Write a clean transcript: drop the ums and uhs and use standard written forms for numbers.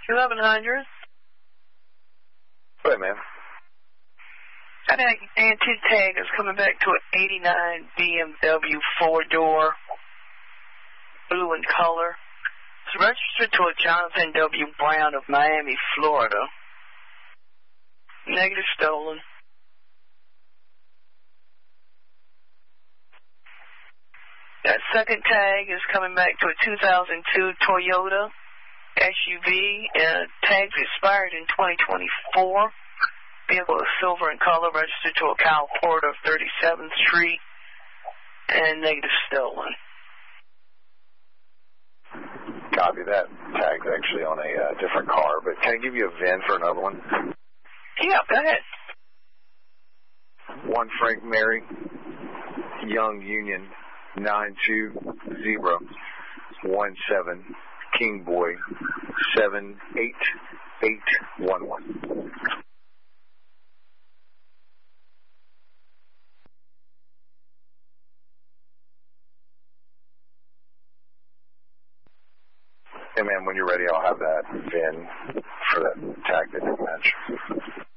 1100. Hey, man. I had an antique tag that's coming back to an 89 BMW 4-door, blue in color. It's registered to a Jonathan W. Brown of Miami, Florida. Negative stolen. That second tag is coming back to a 2002 Toyota SUV. Tags expired in 2024. Vehicle is silver in color, registered to a Cal Porter of 37th Street, and negative stolen. Copy that. Tag's actually on a different car, but can I give you a VIN for another one? Yeah, go ahead. 1 Frank Mary, Young Union, 92017, King Boy, 78811. Hey, man, when you're ready, I'll have that VIN for that tag that didn't match.